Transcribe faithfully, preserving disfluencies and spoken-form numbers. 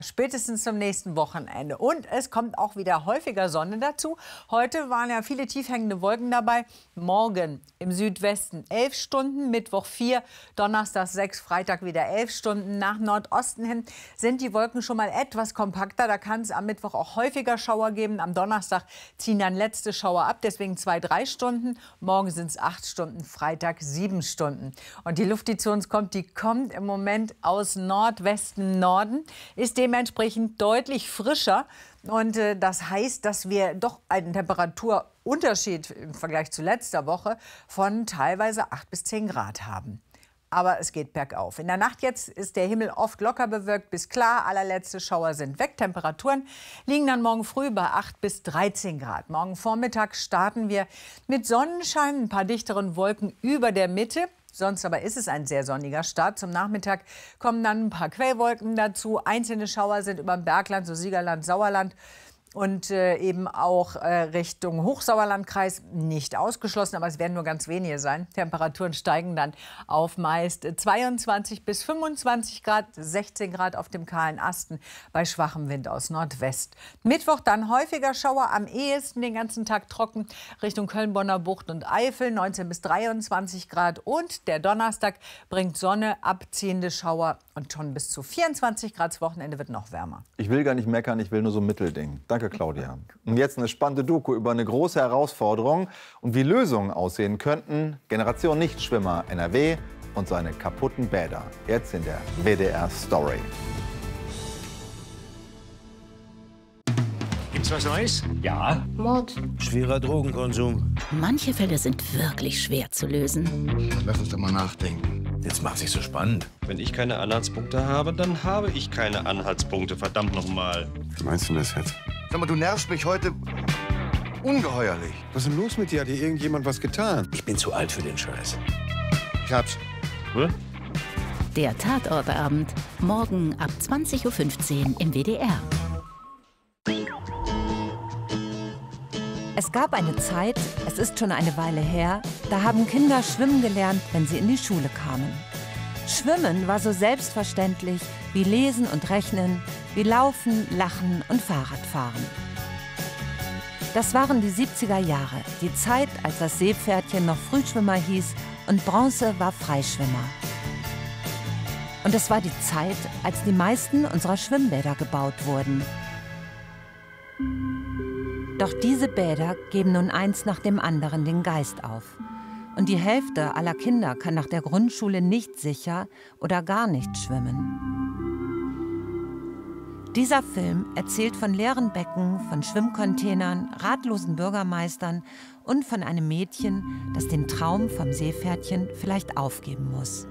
Spätestens zum nächsten Wochenende. Und es kommt auch wieder häufiger Sonne dazu. Heute waren ja viele tief hängende Wolken dabei. Morgen im Südwesten elf Stunden, Mittwoch vier, Donnerstag sechs, Freitag wieder elf Stunden. Nach Nordosten hin sind die Wolken schon mal etwas kompakter. Da kann es am Mittwoch auch häufiger Schauer geben. Am Donnerstag ziehen dann letzte Schauer ab, deswegen zwei, drei Stunden. Morgen sind es acht Stunden, Freitag sieben Stunden. Und die Luft, die zu uns kommt, die kommt im Moment aus Nordwesten, Norden, ist dem dementsprechend deutlich frischer. Und äh, das heißt, dass wir doch einen Temperaturunterschied im Vergleich zu letzter Woche von teilweise acht bis zehn Grad haben. Aber es geht bergauf. In der Nacht jetzt ist der Himmel oft locker bewölkt bis klar. Allerletzte Schauer sind weg. Temperaturen liegen dann morgen früh bei acht bis dreizehn Grad. Morgen Vormittag starten wir mit Sonnenschein, ein paar dichteren Wolken über der Mitte. Sonst aber ist es ein sehr sonniger Start. Zum Nachmittag kommen dann ein paar Quellwolken dazu. Einzelne Schauer sind über dem Bergland, so Siegerland, Sauerland und äh, eben auch äh, Richtung Hochsauerlandkreis nicht ausgeschlossen, aber es werden nur ganz wenige sein. Temperaturen steigen dann auf meist zweiundzwanzig bis fünfundzwanzig Grad, sechzehn Grad auf dem kahlen Asten bei schwachem Wind aus Nordwest. Mittwoch dann häufiger Schauer, am ehesten den ganzen Tag trocken Richtung Köln-Bonner Bucht und Eifel, neunzehn bis dreiundzwanzig Grad. Und der Donnerstag bringt Sonne, abziehende Schauer und schon bis zu vierundzwanzig Grad. Das Wochenende wird noch wärmer. Ich will gar nicht meckern, ich will nur so ein Mittelding. Danke, Claudia. Und jetzt eine spannende Doku über eine große Herausforderung und wie Lösungen aussehen könnten. Generation Nichtschwimmer N R W und seine kaputten Bäder. Jetzt in der W D R Story. Gibt's was Neues? Ja. Mord. Schwerer Drogenkonsum. Manche Fälle sind wirklich schwer zu lösen. Lass uns doch mal nachdenken. Jetzt macht sich so spannend. Wenn ich keine Anhaltspunkte habe, dann habe ich keine Anhaltspunkte. Verdammt noch mal. Was meinst du das jetzt? Sag mal, du nervst mich heute ungeheuerlich. Was ist denn los mit dir? Hat dir irgendjemand was getan? Ich bin zu alt für den Scheiß. Ich hab's. Hä? Der Tatortabend. Morgen ab zwanzig Uhr fünfzehn im W D R. Es gab eine Zeit, es ist schon eine Weile her, da haben Kinder schwimmen gelernt, wenn sie in die Schule kamen. Schwimmen war so selbstverständlich wie Lesen und Rechnen, wie Laufen, Lachen und Fahrradfahren. Das waren die siebziger Jahre, die Zeit, als das Seepferdchen noch Frühschwimmer hieß und Bronze war Freischwimmer. Und es war die Zeit, als die meisten unserer Schwimmbäder gebaut wurden. Doch diese Bäder geben nun eins nach dem anderen den Geist auf. Und die Hälfte aller Kinder kann nach der Grundschule nicht sicher oder gar nicht schwimmen. Dieser Film erzählt von leeren Becken, von Schwimmcontainern, ratlosen Bürgermeistern und von einem Mädchen, das den Traum vom Seepferdchen vielleicht aufgeben muss.